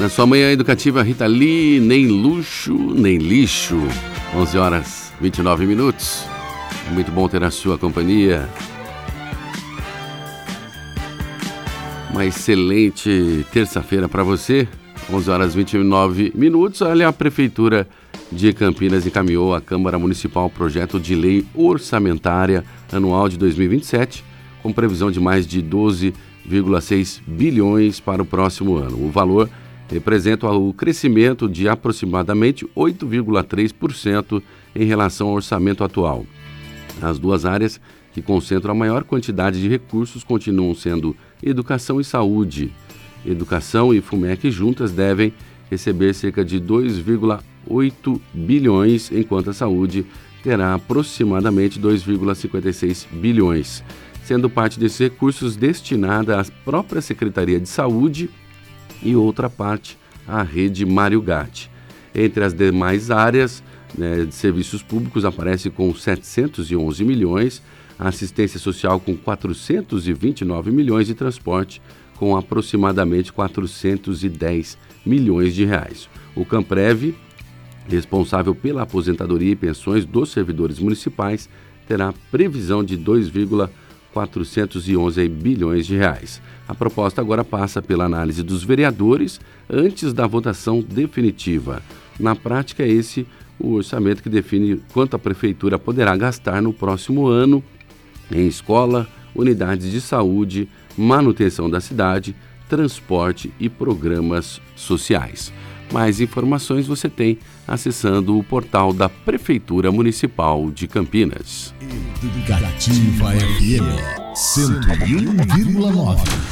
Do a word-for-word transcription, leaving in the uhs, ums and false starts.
Na sua manhã educativa, Rita Lee, nem luxo, nem lixo. onze horas e vinte e nove minutos. Muito bom ter a sua companhia. Uma excelente terça-feira para você. onze horas e vinte e nove minutos. Olha, a Prefeitura de Campinas encaminhou à Câmara Municipal o projeto de lei orçamentária anual de dois mil e vinte e sete, com previsão de mais de doze vírgula seis bilhões para o próximo ano. O valor representa o crescimento de aproximadamente oito vírgula três por cento em relação ao orçamento atual. As duas áreas que concentram a maior quantidade de recursos continuam sendo educação e saúde. Educação e FUMEC juntas devem receber cerca de dois vírgula oito bilhões, enquanto a saúde terá aproximadamente dois vírgula cinquenta e seis bilhões, sendo parte desses recursos destinada à própria Secretaria de Saúde e outra parte à rede Mário Gatti. Entre as demais áreas, né, de serviços públicos aparece com setecentos e onze milhões, a assistência social com quatrocentos e vinte e nove milhões e transporte com aproximadamente quatrocentos e dez milhões de reais. O Camprev, responsável pela aposentadoria e pensões dos servidores municipais, terá previsão de dois vírgula quatrocentos e onze bilhões de reais. A proposta agora passa pela análise dos vereadores antes da votação definitiva. Na prática, é esse o orçamento que define quanto a Prefeitura poderá gastar no próximo ano em escola, unidades de saúde, manutenção da cidade, transporte e programas sociais. Mais informações você tem acessando o portal da Prefeitura Municipal de Campinas. Educativa F M cento e um vírgula nove.